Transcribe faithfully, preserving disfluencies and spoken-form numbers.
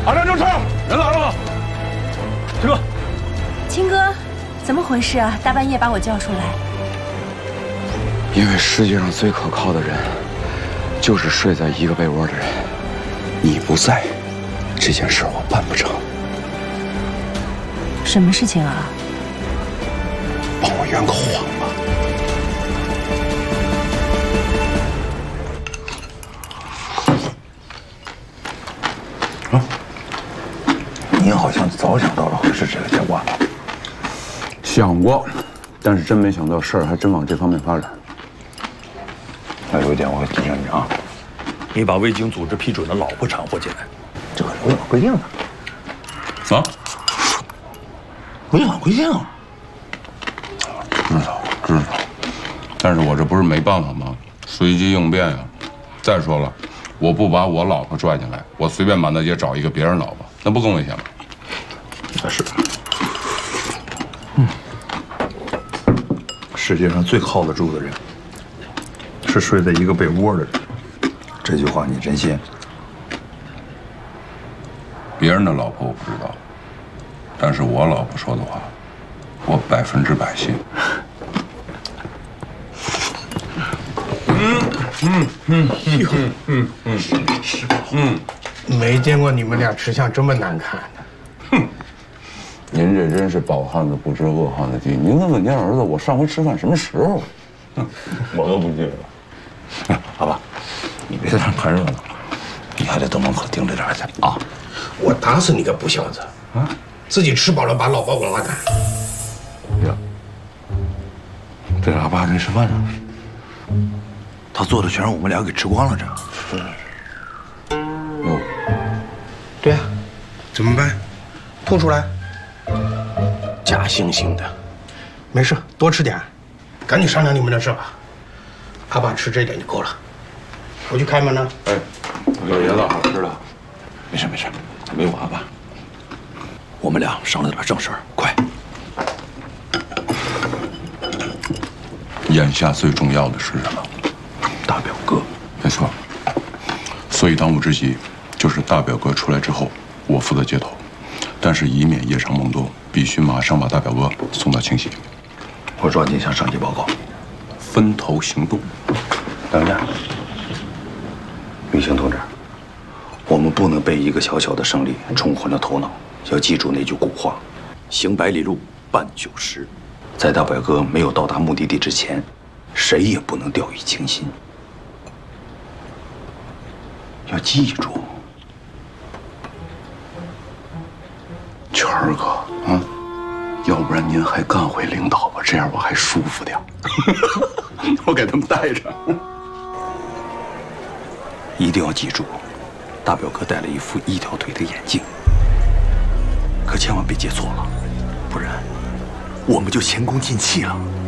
二站正车，人来了。车。 青哥，怎么回事啊？大半夜把我叫出来。 因为世界上最可靠的人，就是睡在一个被窝的人。你不在，这件事我办不成。 什么事情啊？ 帮我圆个谎吧。 您好像早想到了会是这个结果。 想过，但是真没想到事儿还真往这方面发展。 那有一点我会提醒你啊， 你把未经组织批准的老婆掺和进来， 这个违反规定的。 啊？ 违反规定？ 知道知道，但是我这不是没办法吗？随机应变呀。再说了，我不把我老婆拽进来，我随便满大街找一个别人老婆，那不更危险吗？ 那是，嗯，世界上最靠得住的人，是睡在一个被窝的人。这句话你真信？ 别人的老婆我不知道，但是我老婆说的话，我百分之百信。 嗯嗯嗯嗯嗯嗯是嗯，没见过你们俩吃相这么难看的。哼。 您这真是饱汉子不知饿汉子饥。您问问您儿子，我上回吃饭什么时候？我都不记得了。 好吧，你别在这看热闹，你还得到门口盯着点去啊！ 我打死你个不孝子！啊，自己吃饱了把老婆给我拉开。 呀，这俩爸没吃饭呢，他做的全让我们俩给吃光了，这。是。 哟， 对呀，怎么办？吐出来。 假惺惺的，没事，多吃点，赶紧商量你们的事吧。阿爸吃这点就够了，我去开门了。 哎，有爷子好吃的， 没事没事，没我阿爸。我们俩商量点正事儿，快。 眼下最重要的是什么？ 大表哥。 没错。所以当务之急就是大表哥出来之后，我负责接头。 但是以免夜长梦多，必须马上把大表哥送到清溪。 我抓紧向上级报告， 分头行动。 等一下，于青同志，我们不能被一个小小的胜利冲昏了头脑。要记住那句古话：“行百里路，半九十。”在大表哥没有到达目的地之前，谁也不能掉以轻心。要记住。 权儿哥啊，要不然您还干回领导吧，这样我还舒服点。我给他们带着。 一定要记住，大表哥戴了一副一条腿的眼镜，可千万别接错了，不然我们就前功尽弃了。